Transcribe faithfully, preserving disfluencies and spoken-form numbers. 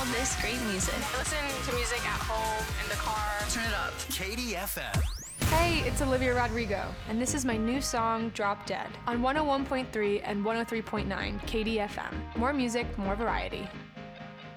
all this great music. Listen to music at home, in the car. Turn it up. K D F M. Hey, it's Olivia Rodrigo, and this is my new song, Drop Dead, on one oh one point three and one oh three point nine K D F M. More music, more variety.